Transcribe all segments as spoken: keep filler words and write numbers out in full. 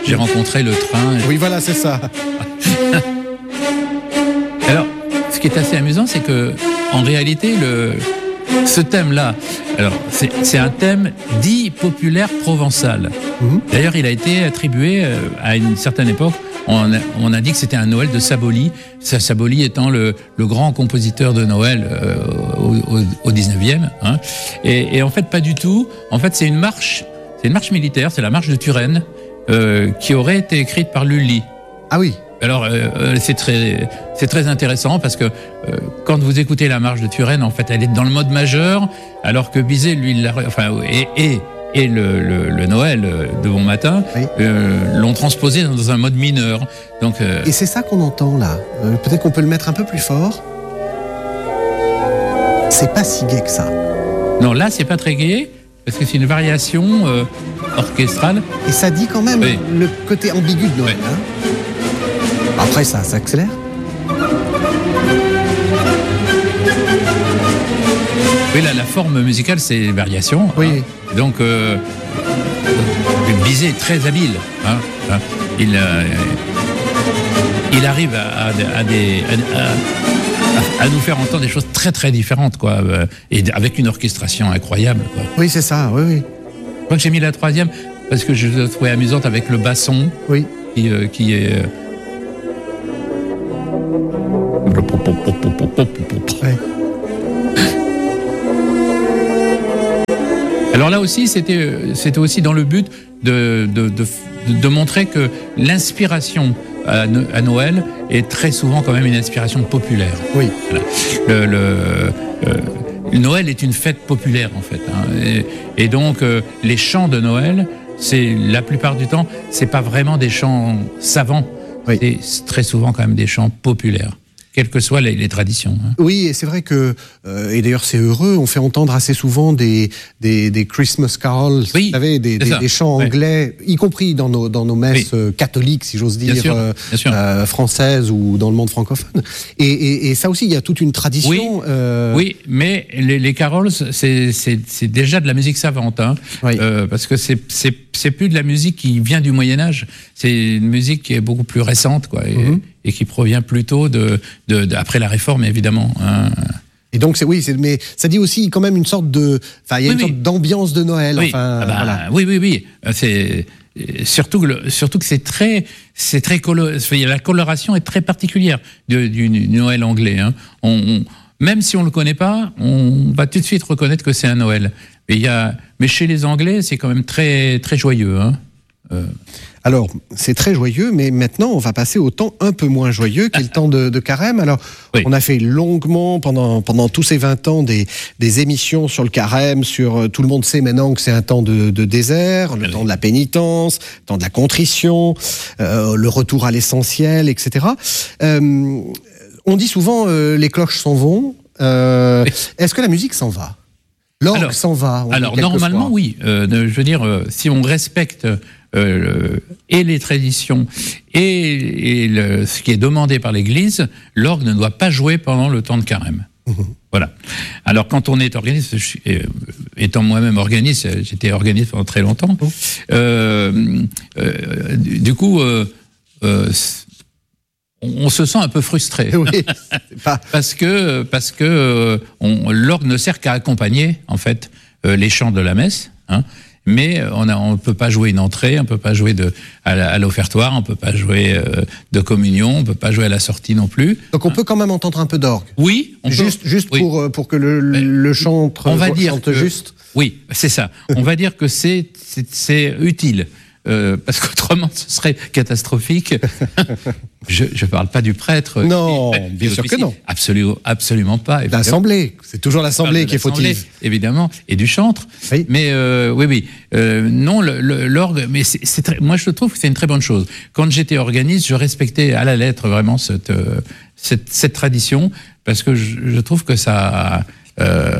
j'ai rencontré le train. Oui, voilà, c'est ça. Alors, ce qui est assez amusant, c'est que, en réalité, le, ce thème-là, alors, c'est, c'est un thème dit populaire provençal. Mmh. D'ailleurs, il a été attribué euh, à une certaine époque. On a, on a dit que c'était un Noël de Saboli, Saboli étant le, le grand compositeur de Noël euh, au, au, au dix-neuvième. Hein. Et, et en fait, pas du tout. En fait, c'est une marche, c'est une marche militaire, c'est la marche de Turenne, euh, qui aurait été écrite par Lully. Ah oui. Alors, euh, c'est très, c'est très intéressant parce que euh, quand vous écoutez la marche de Turenne, en fait, elle est dans le mode majeur, alors que Bizet, lui, l'a, enfin, et, et et le, le, le Noël de Bon Matin oui. euh, l'ont transposé dans un mode mineur. Donc, euh... et c'est ça qu'on entend là. Euh, peut-être qu'on peut le mettre un peu plus fort. C'est pas si gai que ça. Non, là, c'est pas très gai, parce que c'est une variation euh, orchestrale. Et ça dit quand même oui. le côté ambigu de Noël. Oui. Hein. Après, ça s'accélère. Oui, là, la forme musicale, c'est les variations. Oui. Hein. Donc, euh, Bizet est très habile. Hein, hein. Il, euh, il arrive à, à, à, des, à, à nous faire entendre des choses très très différentes, quoi, et avec une orchestration incroyable. Quoi. Oui, c'est ça. Oui, oui. Je crois que j'ai mis la troisième parce que je la trouvais amusante avec le basson, oui. qui, euh, qui est. Euh... Ouais. Alors là aussi, c'était, c'était aussi dans le but de, de, de, de montrer que l'inspiration à, à Noël est très souvent quand même une inspiration populaire. Oui. Voilà. Le, le, euh, Noël est une fête populaire en fait. Hein, et, et donc euh, les chants de Noël, c'est la plupart du temps, c'est pas vraiment des chants savants. Oui. C'est très souvent quand même des chants populaires. Quelles que soient les, les traditions. Hein. Oui, et c'est vrai que, euh, et d'ailleurs c'est heureux, on fait entendre assez souvent des, des, des Christmas carols, oui, vous savez, des, des, des chants ouais. anglais, y compris dans nos, dans nos messes oui. catholiques, si j'ose dire, bien sûr, euh, bien sûr. Euh, françaises ou dans le monde francophone. Et, et, et ça aussi, il y a toute une tradition. Oui, euh... oui mais les, les carols, c'est, c'est, c'est déjà de la musique savante, hein, oui. euh, parce que c'est, c'est, c'est plus de la musique qui vient du Moyen-Âge, c'est une musique qui est beaucoup plus récente, quoi. Et, mm-hmm. et qui provient plutôt de, de, de après la Réforme, évidemment. Hein. Et donc c'est oui, c'est, mais ça dit aussi quand même une sorte de, enfin il y a oui, une oui. sorte d'ambiance de Noël. Oui. Enfin, ah bah, voilà. oui, oui, oui. C'est surtout que le, surtout que c'est très, c'est très colo, la coloration est très particulière du, du, du Noël anglais. Hein. On, on, même si on le connaît pas, on va tout de suite reconnaître que c'est un Noël. Mais il y a, mais chez les Anglais, c'est quand même très, très joyeux. Hein. Euh... Alors, c'est très joyeux, mais maintenant, on va passer au temps un peu moins joyeux, qui est le temps de, de Carême. Alors, oui. on a fait longuement, pendant, pendant tous ces vingt ans, des, des émissions sur le Carême, sur tout le monde sait maintenant que c'est un temps de, de désert, le oui. temps de la pénitence, le temps de la contrition, euh, le retour à l'essentiel, et cetera. Euh, on dit souvent, euh, les cloches s'en vont. Euh, oui. Est-ce que la musique s'en va ? L'orgue alors, s'en va. Alors, normalement, fois. oui. Euh, je veux dire, euh, si on respecte euh, et les traditions et, et le, ce qui est demandé par l'Église, l'orgue ne doit pas jouer pendant le temps de Carême. Mmh. Voilà. Alors, quand on est organiste, je suis, euh, étant moi-même organiste, j'étais organiste pendant très longtemps, mmh. euh, euh, du, du coup, euh, euh, on se sent un peu frustré. Oui, pas... parce que, parce que euh, on, l'orgue ne sert qu'à accompagner, en fait, euh, les chants de la messe, hein, mais on ne peut pas jouer une entrée, on ne peut pas jouer de, à, la, à l'offertoire, on ne peut pas jouer euh, de communion, on ne peut pas jouer à la sortie non plus. Donc on hein. peut quand même entendre un peu d'orgue. Oui. On juste peut, juste oui. Pour, pour que le, le chantre on va dire chante que, juste. Oui, c'est ça. On va dire que c'est, c'est, c'est utile. Euh, parce qu'autrement ce serait catastrophique. je ne parle pas du prêtre. Non, qui, bien sûr que non. Absolument, absolument pas. Évidemment. L'assemblée, c'est toujours l'assemblée qui est fautive. Évidemment, et du chantre. Oui. Mais euh, oui, oui. Euh, non, le, le, l'orgue, mais c'est, c'est très, moi je trouve que c'est une très bonne chose. Quand j'étais organiste, je respectais à la lettre vraiment cette, euh, cette, cette tradition, parce que je, je trouve que ça... Euh,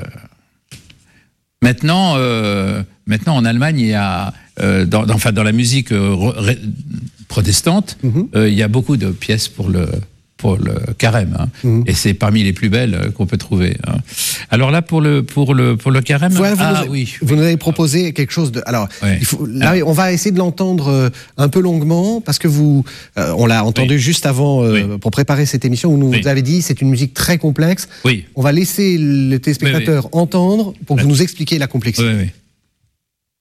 maintenant, euh, maintenant, en Allemagne, il y a... Euh, dans, dans, enfin, dans la musique euh, ré, protestante, mm-hmm. euh, il y a beaucoup de pièces pour le, pour le carême, hein. Mmh. Et c'est parmi les plus belles qu'on peut trouver. Hein. Alors là, pour le pour le pour le carême, voilà, vous ah nous, oui, vous nous avez proposé quelque chose de. Alors, oui. il faut, là, alors, on va essayer de l'entendre un peu longuement parce que vous, euh, on l'a entendu oui. juste avant euh, oui. pour préparer cette émission où nous oui. vous avez dit c'est une musique très complexe. Oui. On va laisser les téléspectateurs oui, oui. entendre pour que oui. vous nous expliquiez la complexité. Oui, oui.